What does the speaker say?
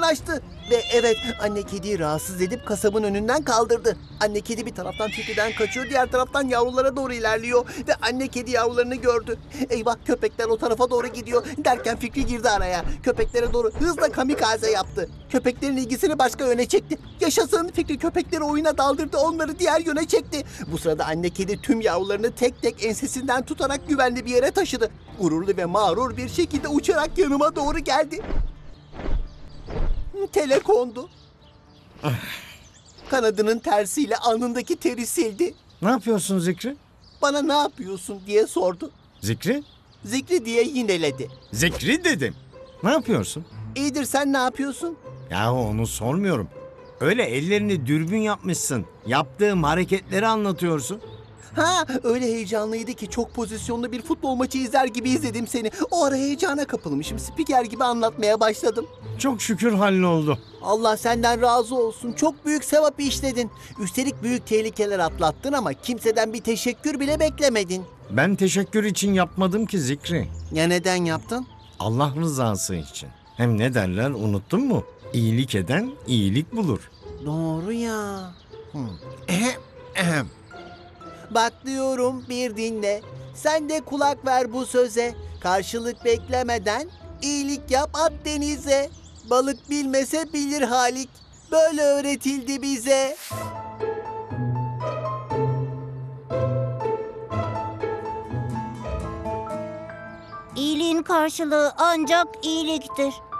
yanaştı. Ve evet, anne kediyi rahatsız edip kasabın önünden kaldırdı. Anne kedi bir taraftan tilkiden kaçıyor, diğer taraftan yavrulara doğru ilerliyor. Ve anne kedi yavrularını gördü. Eyvah, köpekler o tarafa doğru gidiyor derken Fikri girdi araya. Köpeklere doğru hızla kamikaze yaptı. Köpeklerin ilgisini başka yöne çekti. Yaşasın, Fikri köpekleri oyuna daldırdı, onları diğer yöne çekti. Bu sırada anne kedi tüm yavrularını tek tek ensesinden tutarak güvenli bir yere taşıdı. Gururlu ve mağrur bir şekilde uçarak yanıma doğru geldi. Tele kondu. Kanadının tersiyle alnındaki teri sildi. Ne yapıyorsun Zikri? Bana ne yapıyorsun diye sordu. Zikri? Zikri diye yineledi. Zikri dedim. Ne yapıyorsun? İyidir, sen ne yapıyorsun? Ya onu sormuyorum. Öyle ellerini dürbün yapmışsın. Yaptığım hareketleri anlatıyorsun. Ha, öyle heyecanlıydı ki çok pozisyonlu bir futbol maçı izler gibi izledim seni. O ara heyecana kapılmışım. Spiker gibi anlatmaya başladım. Çok şükür halloldu. Allah senden razı olsun. Çok büyük sevap işledin. Üstelik büyük tehlikeler atlattın ama kimseden bir teşekkür bile beklemedin. Ben teşekkür için yapmadım ki Zikri. Ya neden yaptın? Allah rızası için. Hem ne derler unuttun mu? İyilik eden iyilik bulur. Doğru ya. Bak diyorum, bir dinle. Sen de kulak ver bu söze. Karşılık beklemeden iyilik yap, at denize. Balık bilmese bilir Halik. Böyle öğretildi bize. İyiliğin karşılığı ancak iyiliktir.